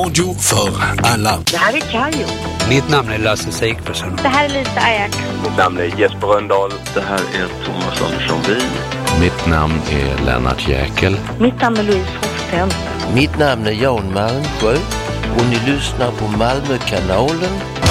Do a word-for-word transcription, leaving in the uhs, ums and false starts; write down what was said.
Radio för alla. Det här är Kajo. Mitt namn är Lasse Sigfridsson. Det här är Lisa Ajax. Mitt namn är Jesper Rönndahl. Det här är Thomas Andersson Wien. Mitt namn är Lennart Jäkel. Mitt namn är Louise Hofsten. Mitt namn är Jan Malmsjö och ni lyssnar på Malmökanalen.